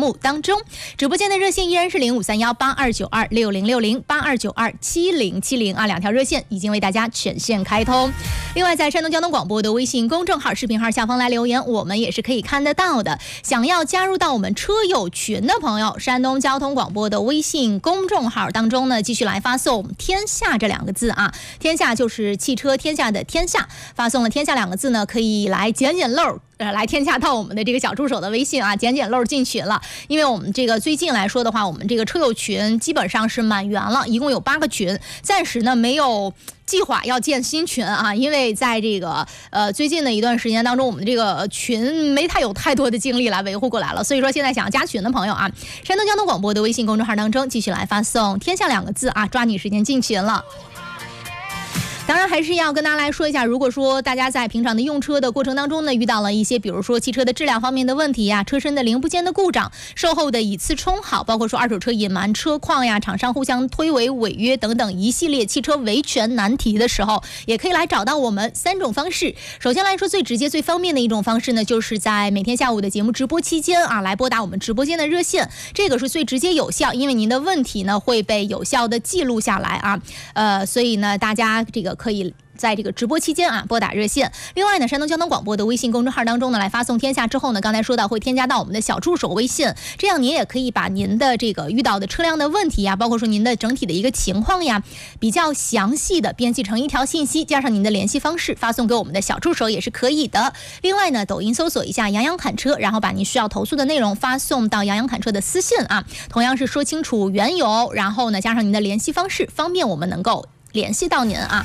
目当中。直播间的热线依然是05318292606082927070啊，2条热线已经为大家全线开通。另外，在山东交通广播的微信公众号、视频号下方来留言，我们也是可以看得到的。想要加入到我们车友群的朋友，山东交通广播的微信公众号当中呢，继续来发送“天下”这2个字啊，天下就是汽车天下的天下，发送了“天下”2个字呢，可以来捡漏。来添加到我们的这个小助手的微信啊，捡漏进群了。因为我们这个最近来说的话，我们这个车友群基本上是满员了，一共有8个群，暂时呢没有计划要建新群啊，因为在这个最近的一段时间当中，我们这个群没有太多的精力来维护过来了，所以说现在想要加群的朋友啊，山东交通广播的微信公众号当中继续来发送“天下”2个字啊，抓紧时间进群了。当然还是要跟大家来说一下，如果说大家在平常的用车的过程当中呢，遇到了一些比如说汽车的质量方面的问题呀，车身的零部件的故障，售后的以次充好，包括说二手车隐瞒车况呀，厂商互相推诿违约等等一系列汽车维权难题的时候，也可以来找到我们3种方式。首先来说，最直接最方便的一种方式呢，就是在每天下午的节目直播期间啊，来拨打我们直播间的热线，这个是最直接有效，因为您的问题呢会被有效的记录下来啊，所以呢大家这个可以在这个直播期间啊拨打热线。另外呢，山东交通广播的微信公众号当中呢，来发送“天下”之后呢，刚才说到会添加到我们的小助手微信，这样您也可以把您的这个遇到的车辆的问题呀，包括说您的整体的一个情况呀，比较详细的编辑成一条信息，加上您的联系方式发送给我们的小助手也是可以的。另外呢，抖音搜索一下杨洋侃车，然后把您需要投诉的内容发送到杨洋侃车的私信啊，同样是说清楚缘由，然后呢加上您的联系方式，方便我们能够联系到您啊。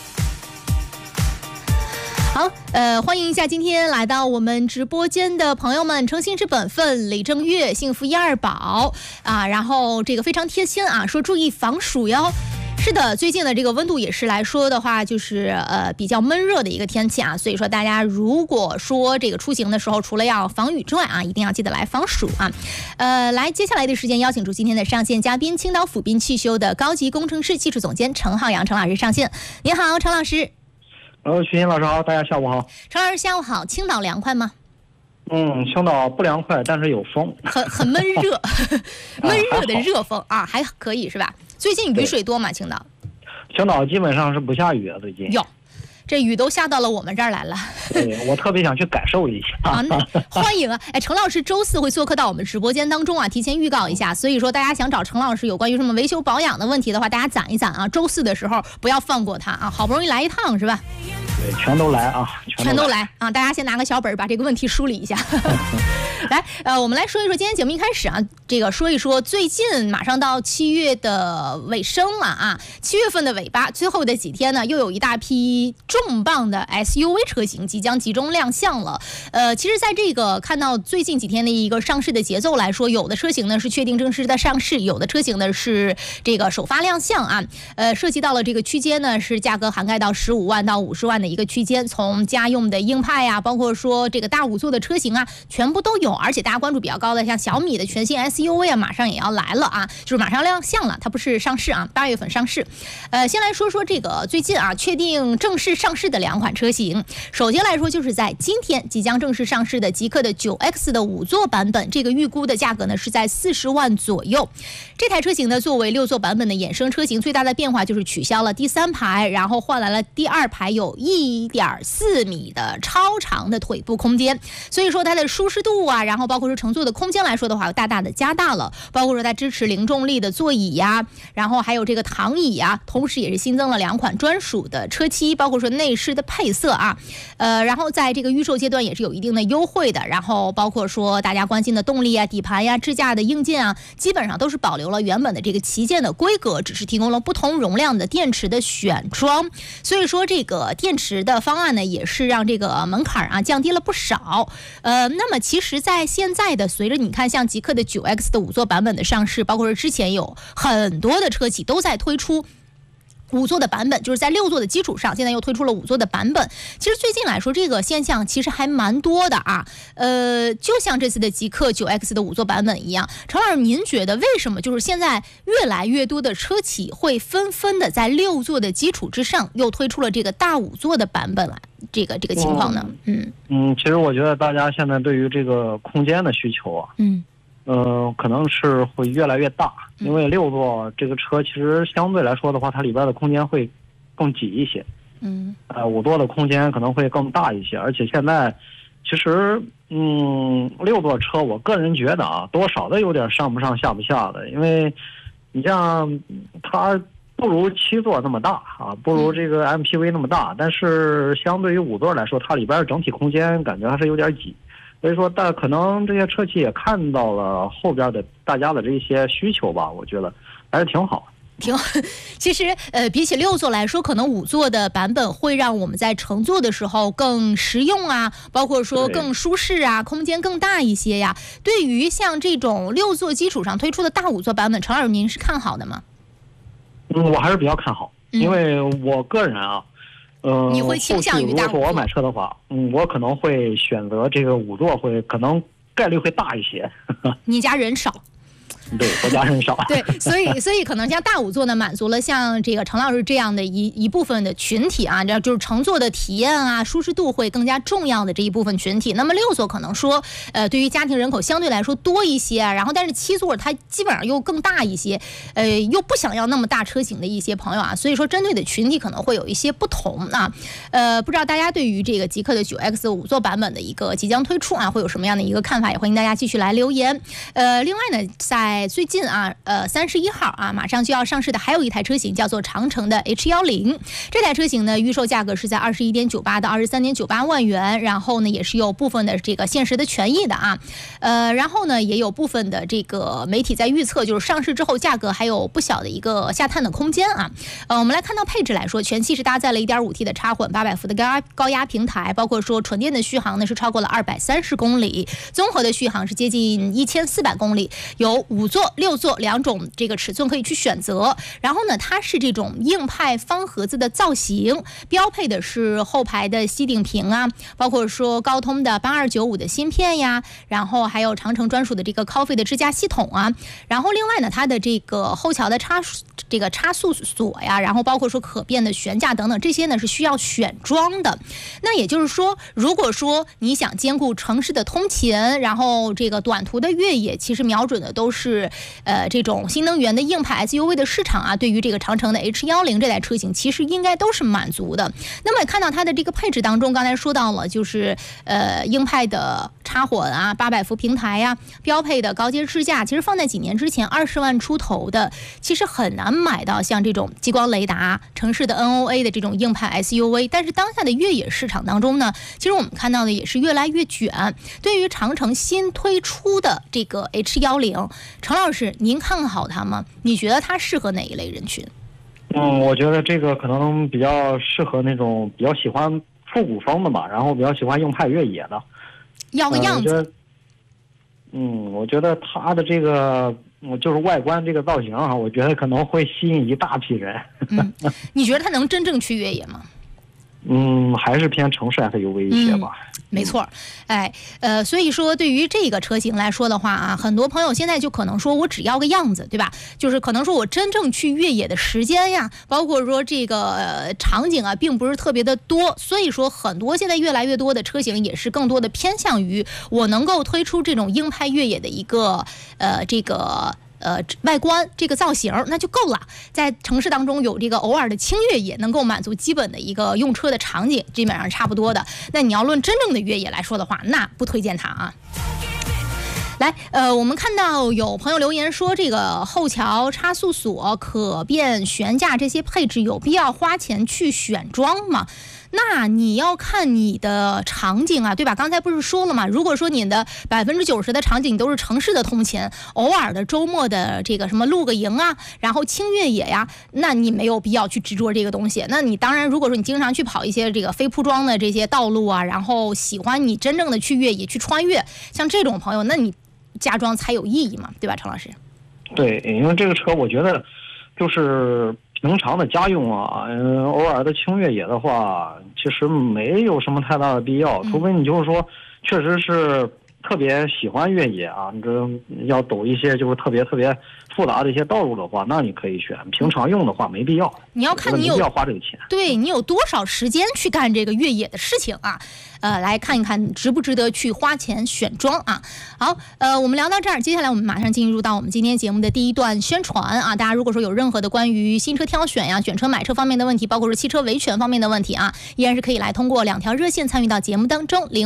好，欢迎一下今天来到我们直播间的朋友们，诚信是本分，李正月，幸福1、2宝啊，然后这个非常贴心啊，说注意防暑哟。是的，最近的这个温度也是来说的话，就是比较闷热的一个天气啊，所以说大家如果说这个出行的时候，除了要防雨之外啊，一定要记得来防暑啊。来，接下来的时间邀请出今天的上线嘉宾，青岛府滨汽修的高级工程师技术总监程浩洋程老师上线。你好，程老师。 徐欣老师好，大家下午好。 程老师下午好。青岛凉快吗？ 青岛不凉快，但是有风， 很闷热，闷热的热风啊，还可以是吧？最近雨水多吗？青岛基本上是不下雨，最近。 哟，这雨都下到了我们这儿来了。 对，我特别想去感受一下。 欢迎啊！哎，程老师周4会做客到我们直播间当中啊，提前预告一下。所以说，大家想找程老师有关于什么维修保养的问题的话，大家攒一攒啊，周4的时候不要放过他啊，好不容易来一趟是吧？ 对，全都来啊， 全都来啊！大家先拿个小本把这个问题梳理一下。来，我们来说一说今天节目一开始啊，这个说一说最近马上到7月的尾声了啊，7月份的尾巴，最后的几天呢，又有一大批重磅的 SUV 车型即将集中亮相了。其实在这个看到最近几天的一个上市的节奏来说，有的车型呢是确定正式的上市，有的车型呢是这个首发亮相啊。涉及到了这个区间呢，是价格涵盖到15万到50万的一个区间，从家用的硬派呀，包括说这个大5座的车型啊，全部都有。而且大家关注比较高的，像小米的全新 SUV 啊，马上也要来了啊，就是马上亮相了，它不是上市啊，8月份上市。先来说说这个最近啊，确定正式上市的2款车型。首先来说，就是在今天即将正式上市的极氪的 9X 的5座版本，这个预估的价格呢是在40万左右。这台车型呢，作为6座版本的衍生车型，最大的变化就是取消了第3排，然后换来了第2排有1.4米的超长的腿部空间，所以说它的舒适度啊，然后包括说乘坐的空间来说的话，大大的加大了，包括说它支持零重力的座椅呀，然后还有这个躺椅呀，同时也是新增了2款专属的车漆，包括说内饰的配色啊，然后在这个预售阶段也是有一定的优惠的，然后包括说大家关心的动力啊、底盘呀、支架的硬件啊，基本上都是保留了原本的这个旗舰的规格，只是提供了不同容量的电池的选装，所以说这个电池的方案呢，也是让这个门槛啊降低了不少。那么其实在现在的随着你看像极氪的 9X 的5座版本的上市，包括说之前有很多的车企都在推出5座的版本，就是在6座的基础上，现在又推出了5座的版本。其实最近来说，这个现象其实还蛮多的啊。就像这次的极氪 9X 的5座版本一样，程老师，您觉得为什么就是现在越来越多的车企会纷纷的在6座的基础之上，又推出了这个大5座的版本来？这个情况呢？ 其实我觉得大家现在对于这个空间的需求啊， 可能是会越来越大，因为6座这个车其实相对来说的话，它里边的空间会更挤一些。5座的空间可能会更大一些，而且现在其实6座车我个人觉得啊，多少的有点上不上下不下的，因为你像它不如7座那么大啊，不如这个 MPV 那么大，但是相对于5座来说，它里边整体空间感觉还是有点挤。所以说，但可能这些车企也看到了后边的大家的这些需求吧，我觉得还是挺好。 其实比起6座来说，可能5座的版本会让我们在乘坐的时候更实用啊，包括说更舒适啊，空间更大一些呀。对于像这种6座基础上推出的大5座版本，陈老师您是看好的吗？ 我还是比较看好，因为我个人啊。 你会倾向于大5座？ 如果说我买车的话，我可能会选择这个5座，会可能概率会大一些。 你家人少。 对，我家人少。 对，所以可能像大5座呢，满足了像这个陈老师这样的一部分的群体啊，这就是乘坐的体验啊、舒适度会更加重要的这一部分群体。那么6座可能说，对于家庭人口相对来说多一些，然后但是7座它基本上又更大一些，又不想要那么大车型的一些朋友啊，所以说针对的群体可能会有一些不同啊。不知道大家对于这个极客的9X 5座版本的一个即将推出啊，会有什么样的一个看法？也欢迎大家继续来留言。另外呢，在最近啊，31号啊，马上就要上市的还有一台车型叫做长城的 H10，这台车型呢预售价格是在21.98到23.98万元，然后呢也是有部分的这个限时的权益的啊，然后呢也有部分的这个媒体在预测，就是上市之后价格还有不小的一个下探的空间啊。我们来看到配置来说，全系是搭载了 1.5T 的插混800伏的高压平台，包括说纯电的续航呢是超过了230公里，综合的续航是接近1400公里，有5座、6座2种这个尺寸可以去选择。然后呢，它是这种硬派方盒子的造型，标配的是后排的吸顶屏啊，包括说高通的8295的芯片呀，然后还有长城专属的这个 Coffee 的支架系统啊。然后另外呢，它的这个后桥的差速锁呀，然后包括说可变的悬架等等，这些呢是需要选装的。那也就是说，如果说你想兼顾城市的通勤，然后这个短途的越野，其实瞄准的都是这种新能源的硬派 SUV 的市场啊，对于这个长城的 H10这台车型其实应该都是满足的。那么看到它的这个配置当中，刚才说到了就是硬派的插混啊，800伏平台呀，标配的高阶支架，其实放在几年之前20万出头的，其实很难买到像这种激光雷达、城市的 NOA 的这种硬派 SUV。但是当下的越野市场当中呢，其实我们看到的也是越来越卷。对于长城新推出的这个 H10，陈老师您看好它吗？你觉得它适合哪一类人群？ 我觉得这个可能比较适合那种比较喜欢复古风的吧，然后比较喜欢硬派越野的， 要个样子。 我觉得它的这个就是外观这个造型啊，我觉得可能会吸引一大批人。 你觉得它能真正去越野吗？ 还是偏城市 SUV 一些吧。 没错，所以说对于这个车型来说的话啊，很多朋友现在就可能说我只要个样子，对吧？就是可能说我真正去越野的时间呀，包括说这个场景啊，并不是特别的多。所以说很多现在越来越多的车型也是更多的偏向于我能够推出这种硬派越野的一个外观这个造型那就够了，在城市当中有这个偶尔的轻越野，能够满足基本的一个用车的场景，基本上差不多的。那你要论真正的越野来说的话，那不推荐它啊。来，我们看到有朋友留言说，这个后桥差速锁、可变悬架这些配置有必要花钱去选装吗？那你要看你的场景啊，对吧？刚才不是说了吗？如果说你的90%的场景都是城市的通勤，偶尔的周末的这个什么露个营啊，然后轻越野呀，那你没有必要去执着这个东西。那你当然，如果说你经常去跑一些这个非铺装的这些道路啊，然后喜欢你真正的去越野、去穿越，像这种朋友，那你加装才有意义嘛，对吧，陈老师？ 对，因为这个车我觉得就是平常的家用啊，偶尔的轻越野的话，其实没有什么太大的必要，除非你就是说确实是特别喜欢越野啊，你这要走一些就是特别复杂的一些道路的话，那你可以选。平常用的话没必要。 你要看你有没必要花这个钱， 对你有多少时间去干这个越野的事情啊？来看一看值不值得去花钱选装啊。好，我们聊到这儿，接下来我们马上进入到我们今天节目的第一段宣传啊。大家如果说有任何的关于新车挑选呀、选车买车方面的问题，包括是汽车维权方面的问题啊，依然是可以来通过2条热线参与到节目当中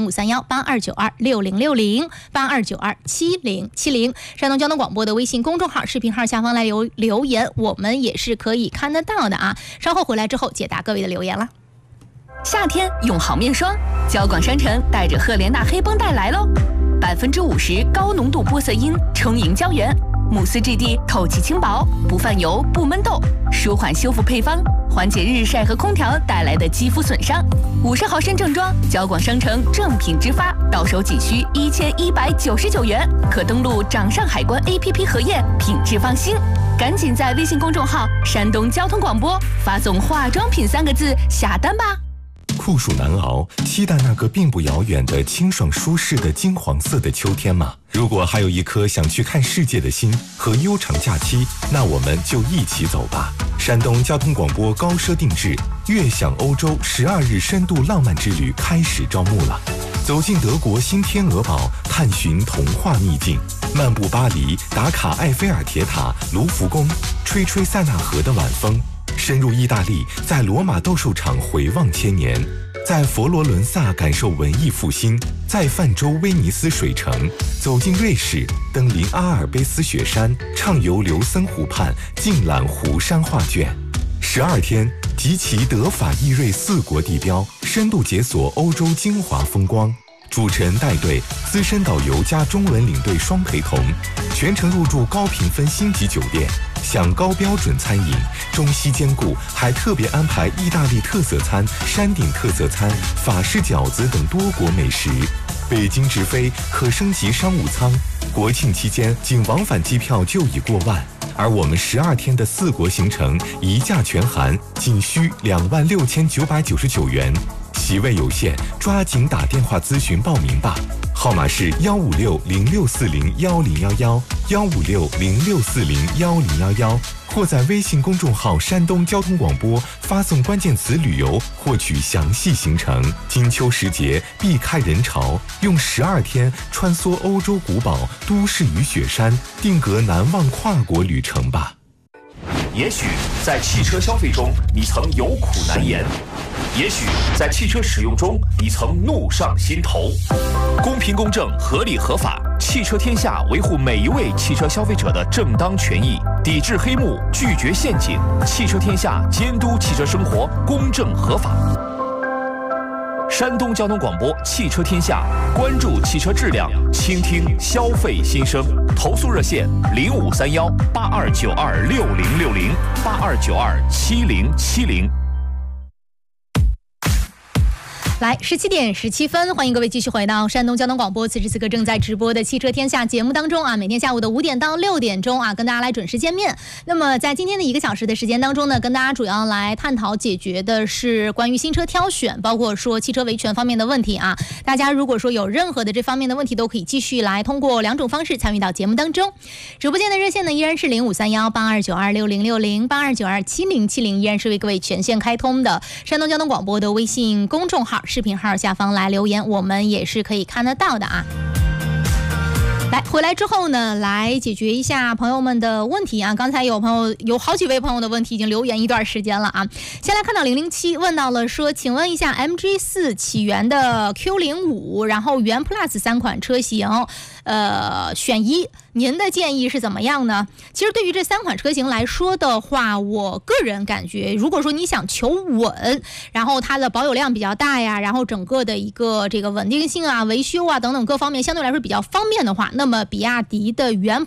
，0531-8292-6060，8292-7070，山东交通广播的微信公众号、视频号下方来留言，我们也是可以看得到的啊。稍后回来之后解答各位的留言了。 夏天用好面霜，交广商城带着赫莲娜黑绷带来喽，50%高浓度玻色因充盈胶原，慕斯质地透气轻薄，不泛油不闷痘，舒缓修复配方，缓解日晒和空调带来的肌肤损伤。50毫升正装，交广商城正品直发，到手仅需1199元，可登录掌上海关 APP 核验，品质放心。赶紧在微信公众号山东交通广播发送化妆品3个字下单吧。 酷暑难熬，期待那个并不遥远的清爽舒适的金黄色的秋天吗？如果还有一颗想去看世界的心和悠长假期，那我们就一起走吧。山东交通广播高奢定制悦享欧洲12日深度浪漫之旅开始招募了。走进德国新天鹅堡，探寻童话秘境，漫步巴黎，打卡埃菲尔铁塔、卢浮宫，吹吹塞纳河的晚风，深入意大利，在罗马斗兽场回望千年，在佛罗伦萨感受文艺复兴，在泛舟威尼斯水城，走进瑞士，登临阿尔卑斯雪山，畅游琉森湖畔，尽览湖山画卷。12天，集齐德法意瑞4国地标，深度解锁欧洲精华风光。主持人带队，资深导游加中文领队双陪同，全程入住高评分星级酒店，享高标准餐饮，中西兼顾，还特别安排意大利特色餐、山顶特色餐、法式饺子等多国美食。北京直飞可升级商务舱，国庆期间仅往返机票就已过万，而我们12天的4国行程一价全含，仅需26999元。席位有限，抓紧打电话咨询报名吧。号码是15606401011，15606401011，或在微信公众号山东交通广播发送关键词旅游获取详细行程。金秋时节避开人潮，用12天穿梭欧洲古堡、都市与雪山，定格难忘跨国旅程吧。 也许在汽车消费中你曾有苦难言，也许在汽车使用中你曾怒上心头。公平公正合理合法，汽车天下维护每一位汽车消费者的正当权益，抵制黑幕，拒绝陷阱。汽车天下监督汽车生活公正合法。山东交通广播汽车天下，关注汽车质量，倾听消费心声。投诉热线0531-8292-6060，8292-7070。 来，17点17分，欢迎各位继续回到山东交通广播，此时此刻正在直播的汽车天下节目当中啊，每天下午的5点到6点钟啊，跟大家来准时见面。那么在今天的1个小时的时间当中呢，跟大家主要来探讨解决的是关于新车挑选，包括说汽车维权方面的问题啊。大家如果说有任何的这方面的问题，都可以继续来通过2种方式参与到节目当中。直播间的热线呢依然是0531-8292-6060，8292-7070，依然是为各位全线开通的。山东交通广播的微信公众号、视频号下方来留言，我们也是可以看得到的啊。来，回来之后呢，来解决一下朋友们的问题啊。刚才有好几位朋友的问题已经留言一段时间了啊。先来看到007问到了说，请问一下 MG4 起源的 Q05， 然后元 Plus 3款车型，选一，您的建议是怎么样呢？其实对于这3款车型来说的话，我个人感觉，如果说你想求稳，然后它的保有量比较大呀，然后整个的一个这个稳定性啊、维修啊等等各方面相对来说比较方便的话，那么比亚迪的元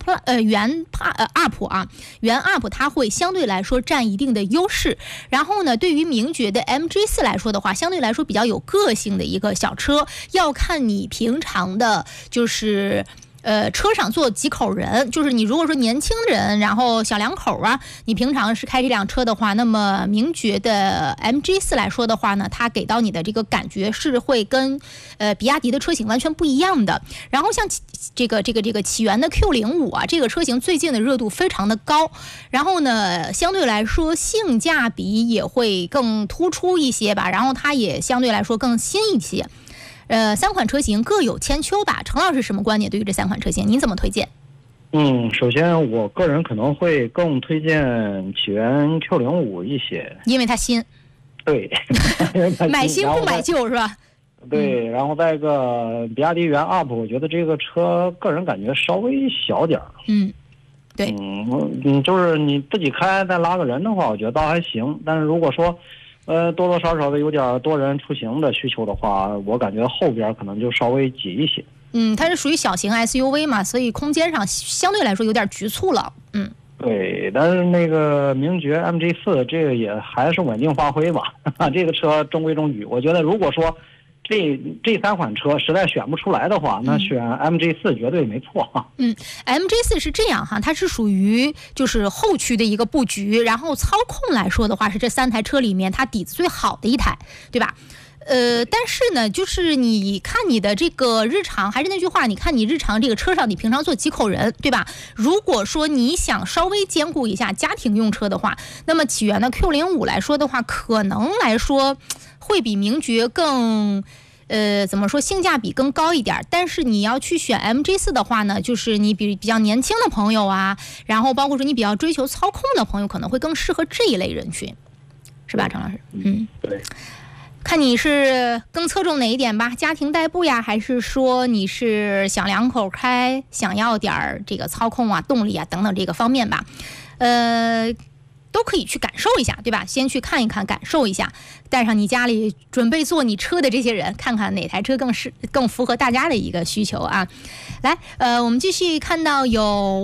UP 它会相对来说占一定的优势。然后呢，对于名爵的 MG4 来说的话，相对来说比较有个性的一个小车，要看你平常的就是车上坐几口人，就是你如果说年轻人，然后小两口啊，你平常是开这辆车的话，那么名爵的 MG4 来说的话呢，它给到你的这个感觉是会跟比亚迪的车型完全不一样的。然后像这个启源的 Q05 啊，这个车型最近的热度非常的高，然后呢，相对来说性价比也会更突出一些吧，然后它也相对来说更新一些。3款车型各有千秋吧。程老师什么观点？对于这3款车型，您怎么推荐？ 首先我个人可能会更推荐启源 Q05 一些， 因为它新。 对， 买新不买旧是吧？ 对，然后再一个比亚迪元 UP， 我觉得这个车个人感觉稍微小点儿。 对。 就是你自己开再拉个人的话，我觉得倒还行。但是如果说多多少少的有点多人出行的需求的话，我感觉后边可能就稍微挤一些。 它是属于小型 SUV 嘛，所以空间上相对来说有点局促了。 对，但是那个名爵 MG4 这个也还是稳定发挥吧。这个车中规中矩，我觉得如果说这3款车实在选不出来的话，那选 MG4 绝对没错。 MG4 是这样哈，它是属于就是后驱的一个布局，然后操控来说的话是这3台车里面它底子最好的一台，对吧？但是呢，就是你看你的这个日常，还是那句话，你看你日常这个车上，你平常坐几口人，对吧？如果说你想稍微兼顾一下家庭用车的话，那么启源的 Q05 来说的话，可能来说会比名爵更怎么说性价比更高一点。但是你要去选 MG4 的话呢，就是你比较年轻的朋友啊，然后包括说你比较追求操控的朋友，可能会更适合这一类人群，是吧，程老师？ 对。 看你是更侧重哪一点吧，家庭代步呀，还是说你是小两口开，想要点这个操控啊、动力啊等等这个方面吧，都可以去感受一下，对吧？先去看一看，感受一下，带上你家里准备坐你车的这些人，看看哪台车更符合大家的一个需求啊。来，我们继续看到有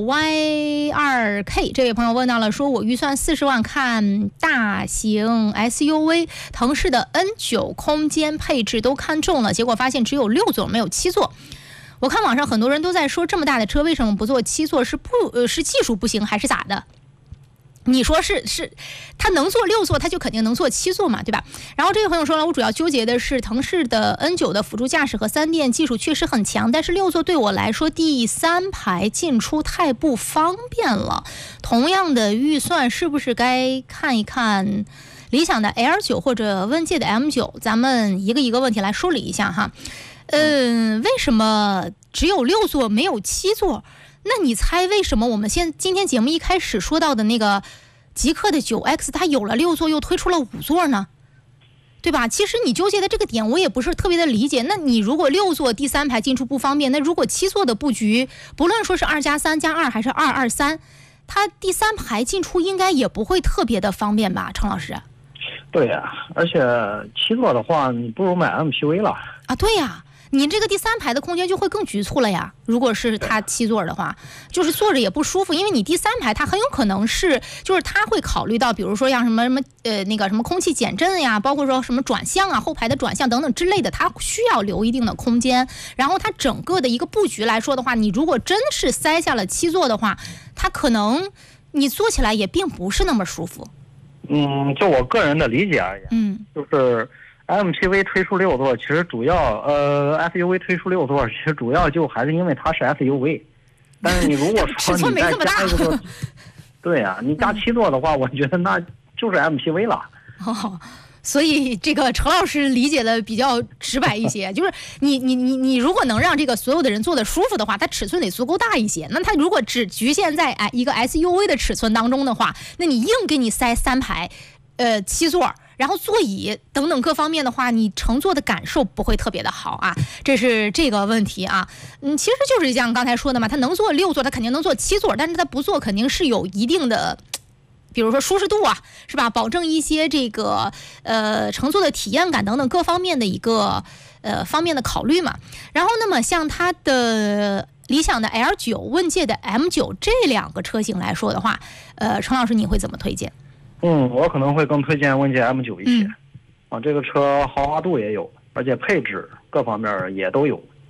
Y2K 这位朋友问到了，说我预算40万看大型 SUV， 腾势的 N9 空间配置都看中了，结果发现只有6座没有7座。我看网上很多人都在说，这么大的车为什么不做7座？是技术不行还是咋的？你说是他能做6座，他就肯定能做7座嘛，对吧？然后这位朋友说了，我主要纠结的是腾势的 N9 的辅助驾驶和3电技术确实很强，但是6座对我来说第3排进出太不方便了。同样的预算，是不是该看一看理想的 L9 或者问界的 M9？ 咱们一个一个问题来梳理一下哈。为什么只有6座没有7座？那你猜为什么我们今天节目一开始说到的那个极氪的 9X 它有了6座又推出了5座呢？对吧？其实你纠结的这个点我也不是特别的理解。那你如果6座第3排进出不方便，那如果7座的布局，不论说是2+3+2还是2+2+3，它第3排进出应该也不会特别的方便吧，程老师？ 对呀，而且7座的话，你不如买 MPV 了啊。对呀。你这个第3排的空间就会更局促了呀。如果是它7座的话，就是坐着也不舒服，因为你第3排它很有可能是，就是它会考虑到，比如说像什么那个什么空气减震呀，包括说什么转向啊、后排的转向等等之类的，它需要留一定的空间。然后它整个的一个布局来说的话，你如果真是塞下了7座的话，它可能你坐起来也并不是那么舒服。 就我个人的理解而言，就是MPV 推出6座，其实主要SUV 推出6座，其实主要就还是因为它是 SUV。但是你如果说你再加一个，对呀，你加7座的话，我觉得那就是 MPV 了。 所以这个程老师理解的比较直白一些，就是你如果能让这个所有的人坐得舒服的话，它尺寸得足够大一些。那它如果只局限在一个 SUV 的尺寸当中的话，那你硬给你塞3排7座，然后座椅等等各方面的话，你乘坐的感受不会特别的好啊，这是这个问题啊。其实就是像刚才说的嘛，它能坐6座，它肯定能坐7座，但是它不坐肯定是有一定的，比如说舒适度啊，是吧？保证一些这个乘坐的体验感等等各方面的一个方面的考虑嘛。然后那么像它的理想的 L9、问界的 M9 这2个车型来说的话，程老师你会怎么推荐？ 我可能会更推荐问界 M9 一些。这个车豪华度也有，而且配置各方面也都有。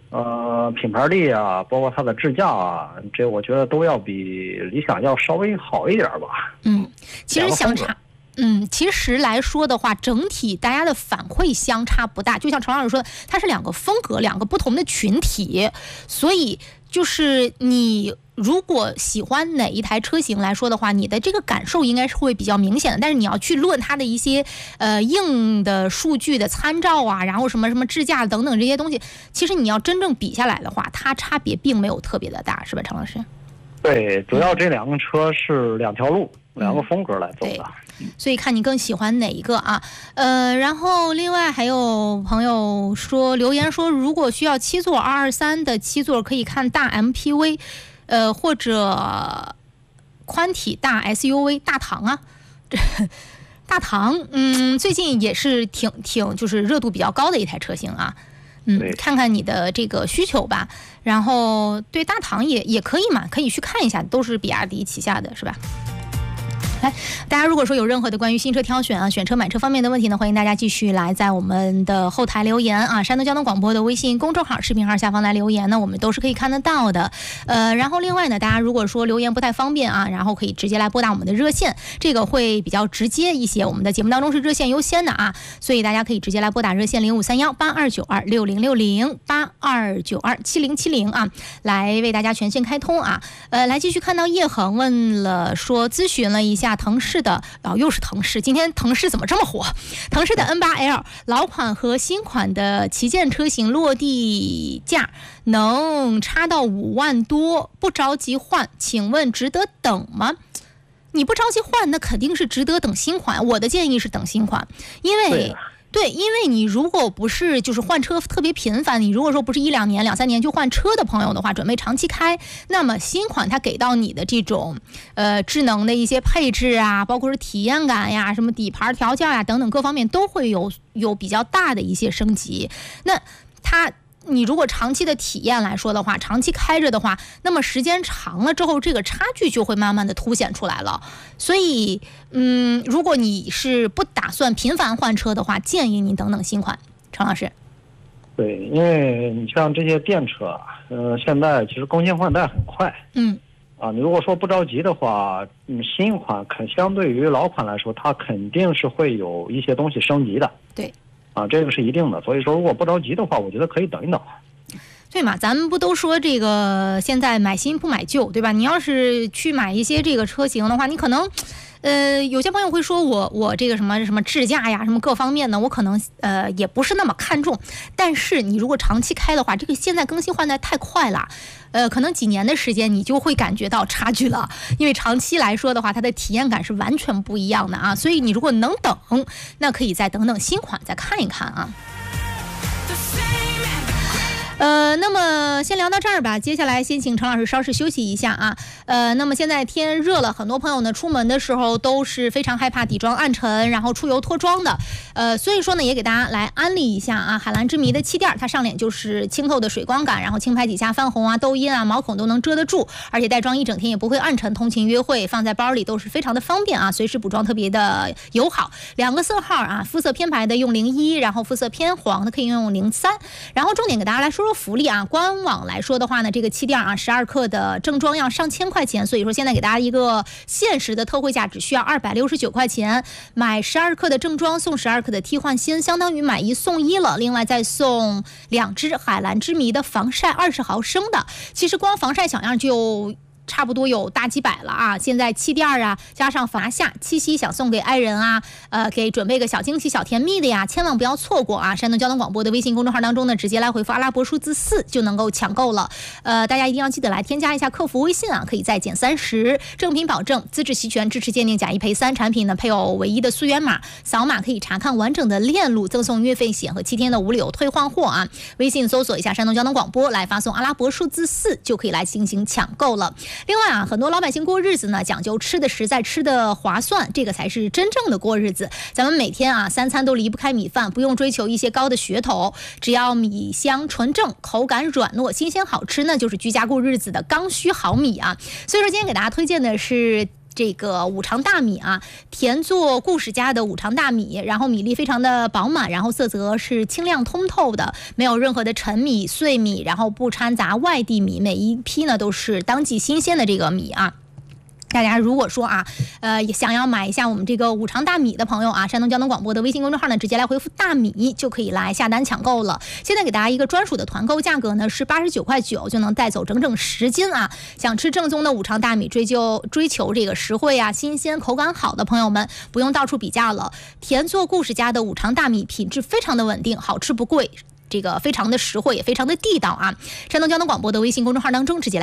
品牌力啊，包括它的智驾啊，这我觉得都要比理想要稍微好一点吧。 其实相差。其实来说的话，整体大家的反馈相差不大。就像程老师说的，它是两个风格，两个不同的群体，所以就是你如果喜欢哪一台车型来说的话，你的这个感受应该是会比较明显的。但是你要去论它的一些硬的数据的参照啊，然后什么什么智驾等等这些东西，其实你要真正比下来的话，它差别并没有特别的大，是吧，程老师？ 对，主要这两个车是两条路，两个风格来走的。 所以看你更喜欢哪一个啊？然后另外还有朋友说留言说，如果需要7座223的7座，可以看大 MPV，或者宽体大 SUV 大唐啊，大唐，最近也是挺就是热度比较高的一台车型啊。看看你的这个需求吧。然后对大唐也可以嘛，可以去看一下，都是比亚迪旗下的，是吧？来，大家如果说有任何的关于新车挑选啊、选车买车方面的问题呢，欢迎大家继续来在我们的后台留言啊，山东交通广播的微信公众号、视频号下方来留言呢，我们都是可以看得到的。然后另外呢，大家如果说留言不太方便啊，然后可以直接来拨打我们的热线，这个会比较直接一些。我们的节目当中是热线优先的啊，所以大家可以直接来拨打热线0531-8292-6060，8292-7070啊，来为大家全线开通啊。来继续看到叶恒问了说，咨询了一下腾势的，又是腾势，今天腾势怎么这么火？腾势的 N8L 老款和新款的旗舰车型落地价能差到5万多，不着急换，请问值得等吗？你不着急换，那肯定是值得等新款。我的建议是等新款，因为你如果不是就是换车特别频繁，你如果说不是1、2年、2、3年就换车的朋友的话，准备长期开，那么新款它给到你的这种智能的一些配置啊，包括是体验感呀、什么底盘调教呀等等各方面都会有比较大的一些升级。那你如果长期的体验来说的话，长期开着的话，那么时间长了之后，这个差距就会慢慢的凸显出来了。所以，如果你是不打算频繁换车的话，建议你等等新款。程老师， 对，因为你像这些电车，现在其实更新换代很快，你如果说不着急的话，新款相对于老款来说，它肯定是会有一些东西升级的。对。这个是一定的，所以说如果不着急的话，我觉得可以等一等。对嘛，咱们不都说这个现在买新不买旧，对吧？你要是去买一些这个车型的话，你可能有些朋友会说我这个什么智驾呀，什么各方面呢，我可能也不是那么看重。但是你如果长期开的话，这个现在更新换代太快了，可能几年的时间你就会感觉到差距了。因为长期来说的话，它的体验感是完全不一样的啊。所以你如果能等，那可以再等等新款再看一看啊。那么先聊到这儿吧，接下来先请程老师稍事休息一下啊。那么现在天热了，很多朋友呢出门的时候都是非常害怕底妆暗沉，然后出油脱妆的。所以说呢，也给大家来安利一下啊，海蓝之谜的气垫，它上脸就是清透的水光感，然后轻拍几下泛红啊、痘印啊、毛孔都能遮得住，而且带妆一整天也不会暗沉，通勤约会放在包里都是非常的方便啊，随时补妆特别的友好。2个色号啊，肤色偏白的用01，然后肤色偏黄的可以用03。然后重点给大家来说福利啊，官网来说的话呢，这个气垫啊，12克的正装要上1000块钱，所以说现在给大家一个限时的特惠价，只需要269块钱，买12克的正装送12克的替换芯，相当于买1送1了。另外再送2支海蓝之谜的防晒20毫升的，其实光防晒小样就差不多有大几百了啊！现在气垫啊，加上防夏七夕想送给爱人啊，给准备个小惊喜、小甜蜜的呀，千万不要错过啊！山东交通广播的微信公众号当中呢，直接来回复阿拉伯数字4就能够抢购了。大家一定要记得来添加一下客服微信啊，可以再减30，正品保证，资质齐全，支持鉴定，假一赔3，产品呢配有唯一的溯源码，扫码可以查看完整的链路，赠送月费险和7天的无理由退换货啊！微信搜索一下山东交通广播，来发送阿拉伯数字4就可以来进行抢购了。另外啊，很多老百姓过日子呢，讲究吃的实在，吃的划算，这个才是真正的过日子。咱们每天啊3餐都离不开米饭，不用追求一些高的噱头，只要米香纯正，口感软糯，新鲜好吃，那就是居家过日子的刚需好米啊。所以说今天给大家推荐的是这个五常大米啊，田作顾氏家的五常大米，然后米粒非常的饱满，然后色泽是清亮通透的，没有任何的陈米、碎米，然后不掺杂外地米，每一批呢都是当季新鲜的这个米啊。大家如果说想要买一下我们这个五常大米的朋友啊，山东交通广播的微信公众号呢，直接来回复大米就可以来下单抢购了。现在给大家一个专属的团购价格呢，是89.9块，就能带走整整10斤啊！想吃正宗的五常大米，追求这个实惠啊、新鲜、口感好的朋友们，不用到处比价了。田作顾氏家的五常大米品质非常的稳定，好吃不贵，这个非常的实惠，也非常的地道啊！山东交通广播的微信公众号当中直接来